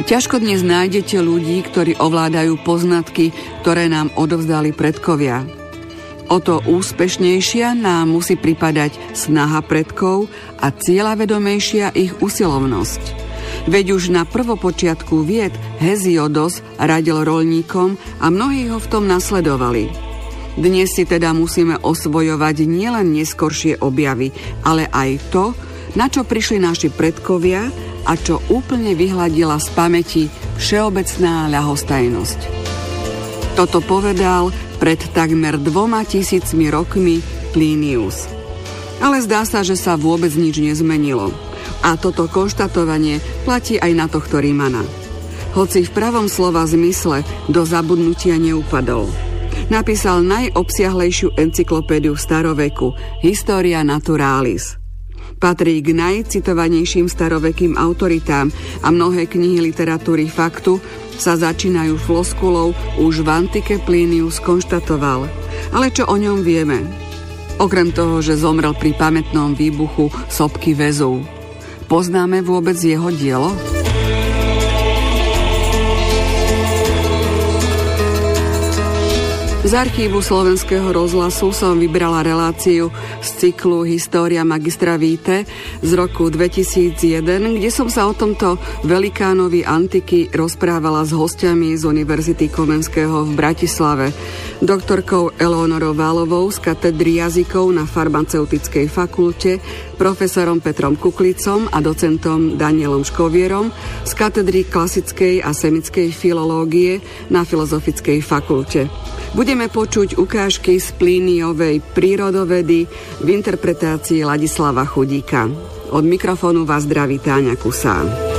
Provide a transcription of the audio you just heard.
Ťažko dnes nájdete ľudí, ktorí ovládajú poznatky, ktoré nám odovzdali predkovia. O to úspešnejšia nám musí pripadať snaha predkov a cieľavedomejšia ich usilovnosť. Veď už na prvopočiatku vied Heziodos radil roľníkom a mnohí ho v tom nasledovali. Dnes si teda musíme osvojovať nielen neskoršie objavy, ale aj to, na čo prišli naši predkovia a čo úplne vyhladila z pamäti všeobecná ľahostajnosť. Toto povedal pred takmer 2000 rokmi Plinius. Ale zdá sa, že sa vôbec nič nezmenilo. A toto konštatovanie platí aj na tohto Rímana. Hoci v pravom slova zmysle do zabudnutia neupadol. Napísal najobsiahlejšiu encyklopédiu staroveku Historia Naturalis. Patrí k najcitovanejším starovekým autoritám a mnohé knihy literatúry faktu sa začínajú floskulou už v antike Plinius konštatoval. Ale čo o ňom vieme? Okrem toho, že zomrel pri pamätnom výbuchu sopky Vezúv. Poznáme vôbec jeho dielo? Z archívu Slovenského rozhlasu som vybrala reláciu z cyklu História magistra Vitae z roku 2001, kde som sa o tomto velikánovi antiky rozprávala s hostiami z Univerzity Komenského v Bratislave, doktorkou Eleonorou Válovou z katedry jazykov na farmaceutickej fakulte, profesorom Petrom Kuklicom a docentom Danielom Škovierom z katedry klasickej a semickej filológie na Filozofickej fakulte. Budeme počuť ukážky z Plíniovej prírodovedy v interpretácii Ladislava Chudíka. Od mikrofónu vás zdraví Táňa Kusán.